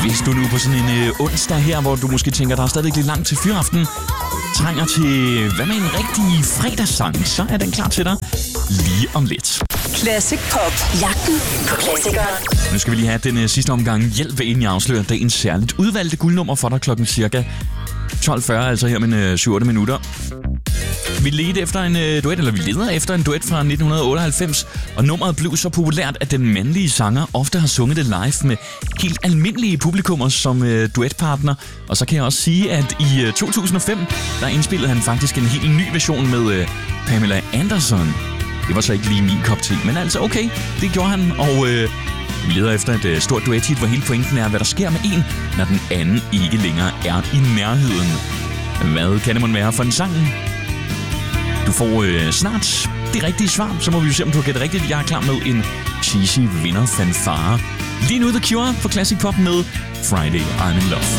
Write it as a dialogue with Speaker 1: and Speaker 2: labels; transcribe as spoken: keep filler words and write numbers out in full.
Speaker 1: Hvis du nu på sådan en øh, onsdag her, hvor du måske tænker, der er stadig lidt langt til fyraften, trænger til, hvad med en rigtig fredagssang, så er den klar til dig lige om lidt.
Speaker 2: Classic Pop. Jagten på klassikere.
Speaker 1: Nu skal vi lige have den øh, sidste omgang hjælp, inden jeg afslører dagens særligt udvalgte guldnummer for dig klokken cirka tolv fyrre, altså her med øh, syv otte minutter. Vi ledte efter en øh, duet, eller vi leder efter en duet fra nitten otteoghalvfems, og nummeret blev så populært, at den mandlige sanger ofte har sunget det live med helt almindelige publikummer som øh, duetpartner. Og så kan jeg også sige, at i øh, to tusind og fem, der indspillede han faktisk en helt ny version med øh, Pamela Anderson. Det var så ikke lige min kop te, men altså okay, det gjorde han, og øh, vi leder efter et øh, stort duet-hit, hvor hele pointen er, hvad der sker med en, når den anden ikke længere er i nærheden. Hvad kan det måtte være for en sang? Du får øh, snart det rigtige svar, så må vi jo se, om du har gættet rigtigt. Jeg er klar med en cheesy vinder-fanfare. Lige nu The Cure på Classic Pop med Friday I'm in Love.